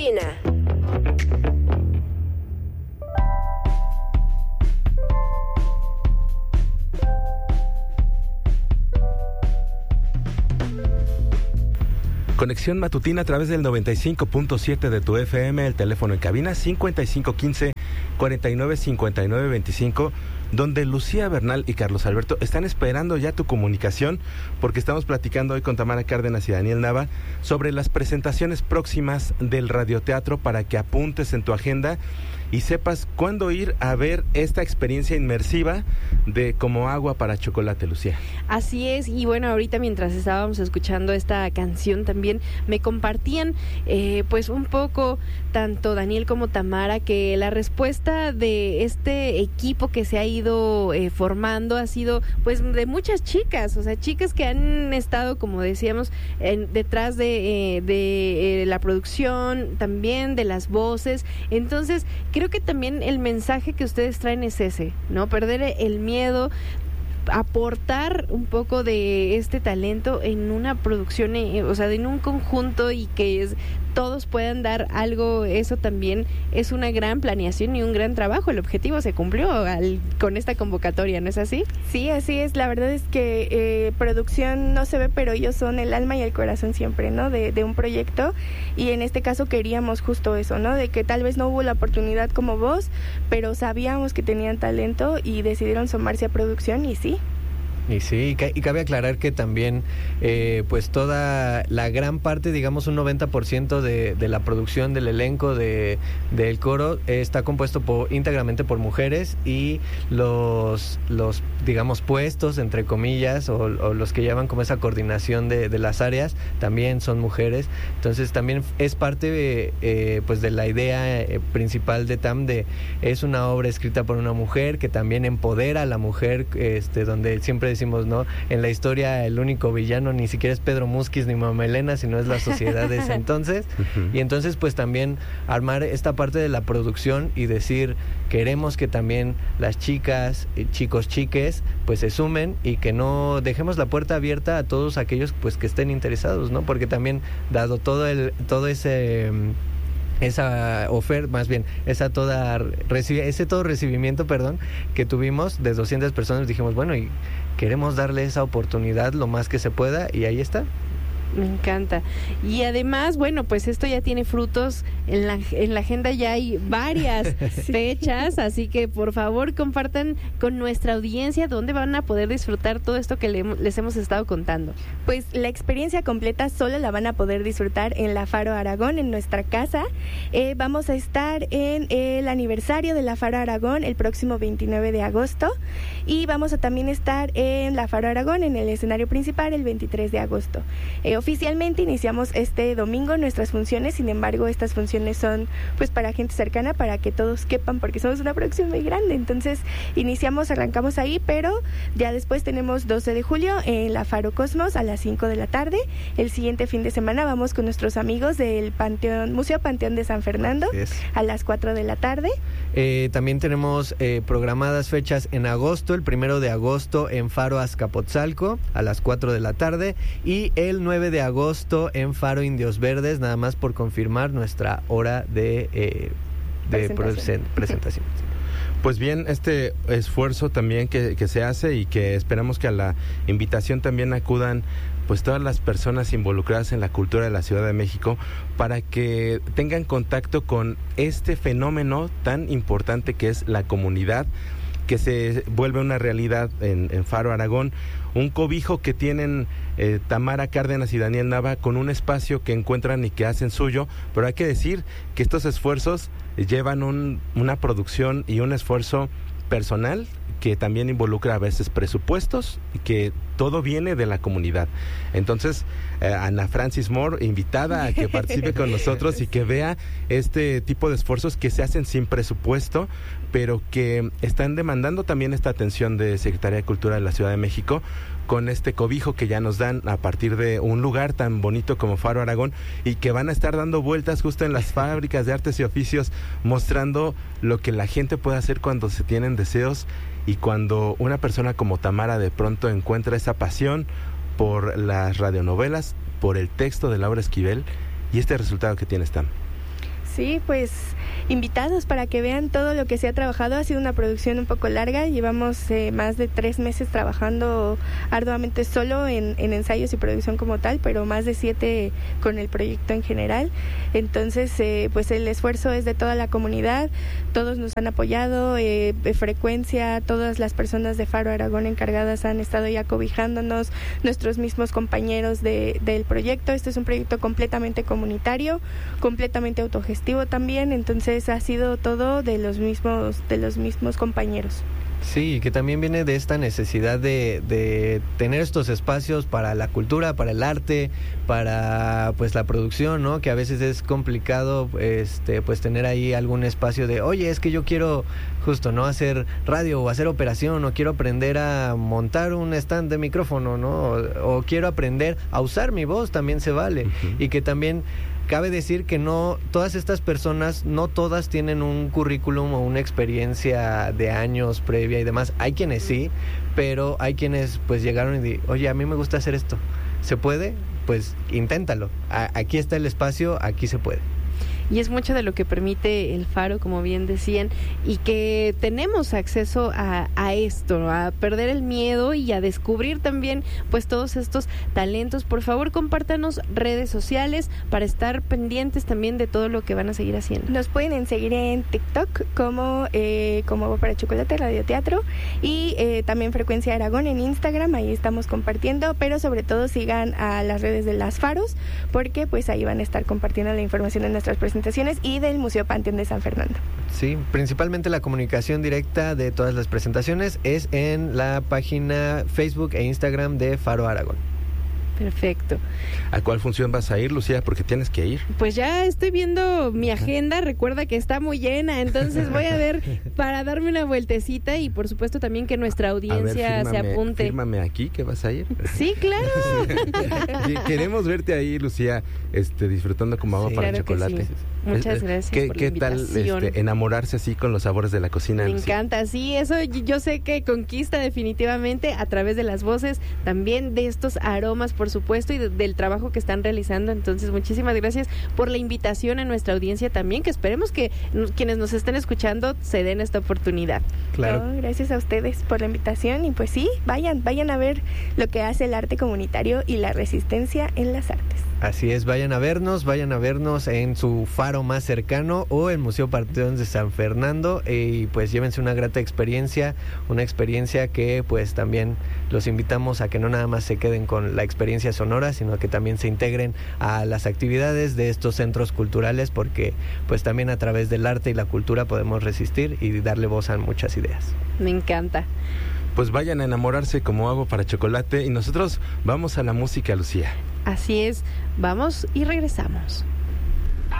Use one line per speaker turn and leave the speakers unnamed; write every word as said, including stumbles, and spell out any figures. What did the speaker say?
Matutina.
Conexión matutina a través del noventa y cinco punto siete de tu F M, el teléfono en cabina cincuenta y cinco quince cuarenta y nueve cincuenta y nueve veinticinco, donde Lucía Bernal y Carlos Alberto están esperando ya tu comunicación, porque estamos platicando hoy con Tamara Cárdenas y Daniel Nava sobre las presentaciones próximas del radioteatro, para que apuntes en tu agenda y sepas cuándo ir a ver esta experiencia inmersiva de Como agua para chocolate, Lucía.
Así es, y bueno, ahorita mientras estábamos escuchando esta canción también me compartían eh, pues un poco, tanto Daniel como Tamara, que la respuesta de este equipo que se ha ido eh, formando ha sido pues de muchas chicas, o sea, chicas que han estado, como decíamos, en, detrás de, eh, de eh, la producción, también de las voces. Entonces, creo que también el mensaje que ustedes traen es ese, ¿no? Perder el miedo, aportar un poco de este talento en una producción, eh, o sea, en un conjunto, y que es, todos puedan dar algo. Eso también es una gran planeación y un gran trabajo. El objetivo se cumplió al, con esta convocatoria, ¿no es así?
Sí, así es. La verdad es que eh, producción no se ve, pero ellos son el alma y el corazón siempre, ¿no? De, de un proyecto, y en este caso queríamos justo eso, ¿no? De que tal vez no hubo la oportunidad como vos, pero sabíamos que tenían talento y decidieron sumarse a producción, y sí.
Y sí, y cabe aclarar que también eh, pues toda la gran parte, digamos un noventa por ciento de, de la producción del elenco de del coro eh, está compuesto por, íntegramente por mujeres, y los los digamos puestos entre comillas o, o los que llevan como esa coordinación de, de las áreas también son mujeres. Entonces también es parte de, eh, pues de la idea eh, principal de T A M, de es una obra escrita por una mujer que también empodera a la mujer, este donde siempre decimos, ¿no? En la historia el único villano ni siquiera es Pedro Musquiz ni Mamá Elena, sino es la sociedad de ese entonces. Uh-huh. Y entonces pues también armar esta parte de la producción y decir, queremos que también las chicas, chicos, chiques, pues se sumen, y que no dejemos la puerta abierta a todos aquellos pues que estén interesados, ¿no? Porque también, dado todo el todo ese esa oferta, más bien, esa toda recibi- ese todo recibimiento, perdón, que tuvimos de doscientas personas, dijimos, bueno, y queremos darle esa oportunidad lo más que se pueda, y ahí está.
Me encanta. Y además, bueno, pues esto ya tiene frutos. En la, en la agenda ya hay varias sí. fechas, así que por favor compartan con nuestra audiencia dónde van a poder disfrutar todo esto que le, les hemos estado contando.
Pues la experiencia completa solo la van a poder disfrutar en la Faro Aragón, en nuestra casa. Eh, vamos a estar en el aniversario de la Faro Aragón el próximo veintinueve de agosto, y vamos a también estar en la Faro Aragón en el escenario principal el veintitrés de agosto. Eh, Oficialmente iniciamos este domingo nuestras funciones, sin embargo estas funciones son pues para gente cercana, para que todos quepan, porque somos una producción muy grande. Entonces iniciamos, arrancamos ahí, pero ya después tenemos doce de julio en la Faro Cosmos a las cinco de la tarde. El siguiente fin de semana vamos con nuestros amigos del Panteón, Museo Panteón de San Fernando a las cuatro de la tarde.
Eh, también tenemos eh, programadas fechas en agosto, el primero de agosto en Faro Azcapotzalco a las cuatro de la tarde, y el nueve de agosto en Faro Indios Verdes, nada más por confirmar nuestra hora de, eh, de presentación. presentación.
Pues bien, este esfuerzo también que, que se hace, y que esperamos que a la invitación también acudan pues todas las personas involucradas en la cultura de la Ciudad de México, para que tengan contacto con este fenómeno tan importante que es la comunidad, que se vuelve una realidad en, en Faro Aragón, un cobijo que tienen eh, Tamara Cárdenas y Daniel Nava, con un espacio que encuentran y que hacen suyo. Pero hay que decir que estos esfuerzos llevan un, una producción y un esfuerzo personal que también involucra a veces presupuestos, y que todo viene de la comunidad. Entonces, eh, Ana Francis Moore, invitada a que participe con nosotros y que vea este tipo de esfuerzos que se hacen sin presupuesto, pero que están demandando también esta atención de Secretaría de Cultura de la Ciudad de México, con este cobijo que ya nos dan a partir de un lugar tan bonito como Faro Aragón, y que van a estar dando vueltas justo en las fábricas de artes y oficios, mostrando lo que la gente puede hacer cuando se tienen deseos, y cuando una persona como Tamara de pronto encuentra esa pasión por las radionovelas, por el texto de Laura Esquivel, y este resultado que tiene Tam.
Sí, pues invitados para que vean todo lo que se ha trabajado. Ha sido una producción un poco larga, llevamos eh, más de tres meses trabajando arduamente solo en, en ensayos y producción como tal, pero más de siete con el proyecto en general. Entonces, eh, pues el esfuerzo es de toda la comunidad, todos nos han apoyado, eh, de Frecuencia, todas las personas de Faro Aragón encargadas han estado ya cobijándonos, nuestros mismos compañeros de, del proyecto. Este es un proyecto completamente comunitario, completamente autogestivo también, entonces ha sido todo de los mismos de los mismos compañeros.
Sí, que también viene de esta necesidad de, de tener estos espacios para la cultura, para el arte, para pues la producción, ¿no? Que a veces es complicado este pues tener ahí algún espacio de, oye, es que yo quiero justo, ¿no? Hacer radio o hacer operación, o quiero aprender a montar un stand de micrófono, ¿no? O, o quiero aprender a usar mi voz, también se vale. Uh-huh. Y que también cabe decir que no, todas estas personas, no todas tienen un currículum o una experiencia de años previa y demás. Hay quienes sí, pero hay quienes pues llegaron y dijeron, oye, a mí me gusta hacer esto. ¿Se puede? Pues inténtalo. A- aquí está el espacio, aquí se puede.
Y es mucho de lo que permite el Faro, como bien decían, y que tenemos acceso a, a esto, a perder el miedo y a descubrir también pues todos estos talentos. Por favor, compártanos redes sociales para estar pendientes también de todo lo que van a seguir haciendo.
Nos pueden seguir en TikTok como eh, como Agua para Chocolate Radioteatro, y eh, también Frecuencia Aragón en Instagram, ahí estamos compartiendo, pero sobre todo sigan a las redes de las Faros, porque pues ahí van a estar compartiendo la información de nuestras presentaciones y del Museo Panteón de San Fernando.
Sí, principalmente la comunicación directa de todas las presentaciones es en la página Facebook e Instagram de Faro Aragón.
Perfecto.
¿A cuál función vas a ir, Lucía? Porque tienes que ir.
Pues ya estoy viendo mi agenda, recuerda que está muy llena, entonces voy a ver para darme una vueltecita y por supuesto también que nuestra audiencia
a ver, fírmame,
se apunte.
Fírmame aquí que vas a ir.
Sí, claro.
Sí, queremos verte ahí, Lucía, este, disfrutando como agua
Sí,
para
claro que
chocolate.
sí. Muchas
Es-
gracias
¿Qué,
por la
qué tal
invitación.
este, enamorarse así con los sabores de la cocina?
Me
Lucía?
encanta, sí, eso y- yo sé que conquista definitivamente a través de las voces, también de estos aromas, por supuesto, y de- del trabajo que están realizando. Entonces, muchísimas gracias por la invitación a nuestra audiencia también, que esperemos que n- quienes nos estén escuchando se den esta oportunidad.
Claro.
No, gracias a ustedes por la invitación, y pues sí, vayan, vayan a ver lo que hace el arte comunitario y la resistencia en las artes.
Así es, vayan a vernos, vayan a vernos en su faro más cercano o el Museo Panteón de San Fernando, y pues llévense una grata experiencia, una experiencia que pues también los invitamos a que no nada más se queden con la experiencia sonora, sino que también se integren a las actividades de estos centros culturales, porque pues también a través del arte y la cultura podemos resistir y darle voz a muchas ideas.
Me encanta.
Pues vayan a enamorarse como agua para chocolate y nosotros vamos a la música, Lucía.
Así es, vamos y regresamos.